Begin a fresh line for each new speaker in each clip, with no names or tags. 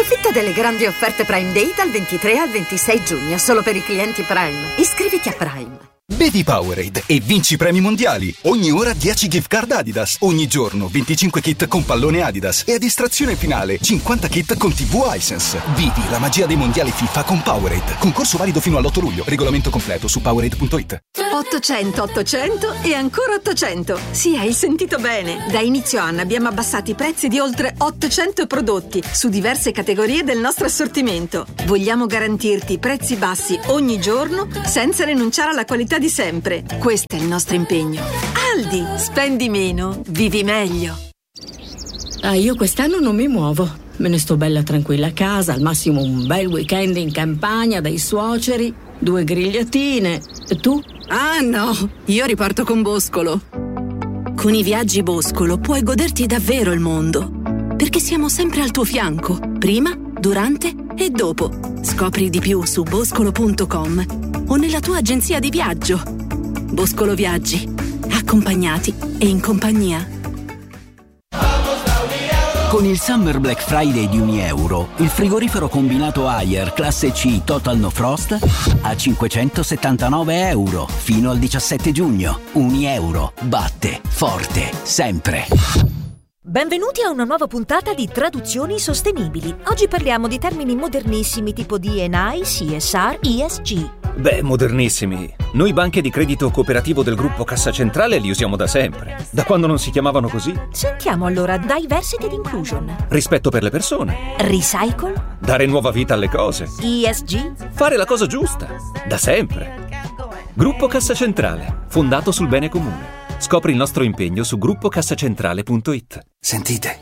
Approfitta delle grandi offerte Prime Day dal 23 al 26 giugno, solo per i clienti Prime. Iscriviti a Prime.
Bevi Powerade e vinci premi mondiali. Ogni ora 10 gift card Adidas. Ogni giorno 25 kit con pallone Adidas. E a distrazione finale 50 kit con TV Hisense. Vivi la magia dei mondiali FIFA con Powerade. Concorso valido fino all'8 luglio. Regolamento completo su Powerade.it.
800 800 e ancora 800. Sì, hai sentito bene. Da inizio anno abbiamo abbassato i prezzi di oltre 800 prodotti su diverse categorie del nostro assortimento. Vogliamo garantirti prezzi bassi ogni giorno senza rinunciare alla qualità di sempre. Questo è il nostro impegno. Aldi, spendi meno, vivi meglio.
Io quest'anno non mi muovo. Me ne sto bella tranquilla a casa, al massimo un bel weekend in campagna dai suoceri, 2 grigliatine. E tu?
Ah no, io riparto con Boscolo. Con i viaggi Boscolo puoi goderti davvero il mondo, perché siamo sempre al tuo fianco, prima, durante e dopo. Scopri di più su boscolo.com o nella tua agenzia di viaggio. Boscolo Viaggi, accompagnati e in compagnia.
Con il Summer Black Friday di €1, il frigorifero combinato Haier classe C Total No Frost a €579 fino al 17 giugno. €1 batte forte sempre.
Benvenuti a una nuova puntata di Traduzioni Sostenibili. Oggi parliamo di termini modernissimi tipo D&I, CSR, ESG.
Beh, modernissimi. Noi banche di credito cooperativo del gruppo Cassa Centrale li usiamo da sempre. Da quando non si chiamavano così.
Sentiamo allora Diversity ed Inclusion.
Rispetto per le persone.
Recycle.
Dare nuova vita alle cose.
ESG.
Fare la cosa giusta. Da sempre. Gruppo Cassa Centrale. Fondato sul bene comune. Scopri il nostro impegno su gruppocassacentrale.it.
Sentite.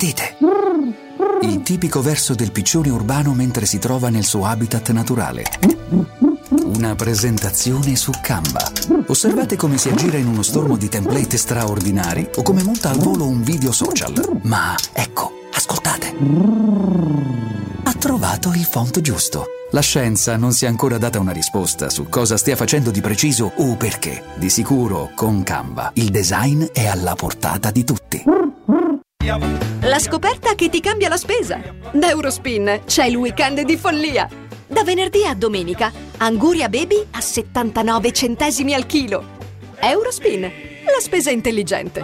Il tipico verso del piccione urbano mentre si trova nel suo habitat naturale. Una presentazione su Canva. Osservate come si aggira in uno stormo di template straordinari o come monta al volo un video social. Ma ecco, ascoltate. Ha trovato il font giusto. La scienza non si è ancora data una risposta su cosa stia facendo di preciso o perché. Di sicuro, con Canva, il design è alla portata di tutti.
La scoperta che ti cambia la spesa. Da Eurospin c'è il weekend di follia. Da venerdì a domenica, Anguria Baby a 79 centesimi al chilo. Eurospin, la spesa intelligente.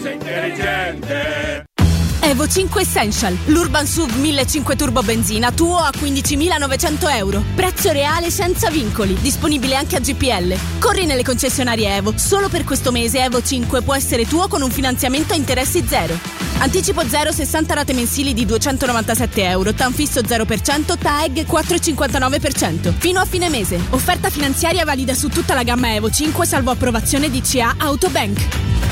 Evo 5 Essential, l'Urban SUV 1500 turbo benzina, tuo a €15.900. Prezzo reale senza vincoli, disponibile anche a GPL. Corri nelle concessionarie Evo, solo per questo mese Evo 5 può essere tuo con un finanziamento a interessi zero. Anticipo 0, 60 rate mensili di €297, TAN fisso 0%, TAEG 4,59%. Fino a fine mese. Offerta finanziaria valida su tutta la gamma Evo 5 salvo approvazione di CA Autobank.